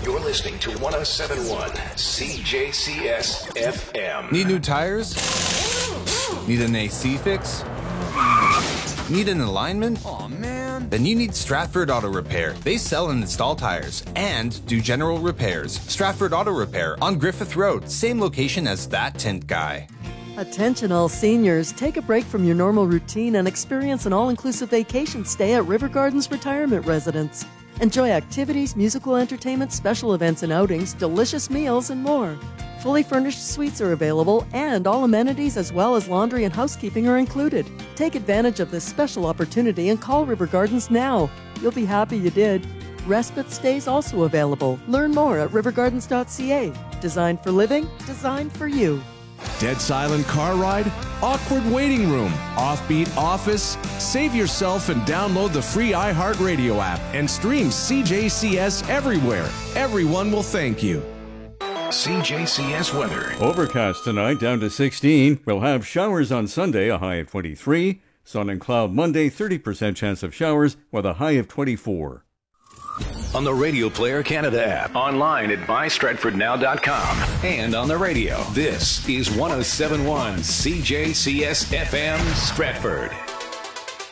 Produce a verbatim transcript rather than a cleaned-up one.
You're listening to one oh seven point one C J C S F M. Need new tires? Need an A C fix? Need an alignment? Aw, man. Then you need Stratford Auto Repair. They sell and install tires and do general repairs. Stratford Auto Repair on Griffith Road, same location as That Tint Guy. Attention all seniors, take a break from your normal routine and experience an all-inclusive vacation stay at River Gardens Retirement Residence. Enjoy activities, musical entertainment, special events and outings, delicious meals, and more. Fully furnished suites are available, and all amenities as well as laundry and housekeeping are included. Take advantage of this special opportunity and call River Gardens now. You'll be happy you did. Respite stays also available. Learn more at river gardens dot c a. Designed for living, designed for you. Dead silent car ride? Awkward waiting room? Offbeat office? Save yourself and download the free iHeartRadio app and stream C J C S everywhere. Everyone will thank you. C J C S weather. Overcast tonight, down to sixteen. We'll have showers on Sunday, a high of twenty-three. Sun and cloud Monday, thirty percent chance of showers with a high of twenty-four. On the Radio Player Canada app, online at buy stratford now dot com, and on the radio. This is one oh seven point one C J C S F M Stratford.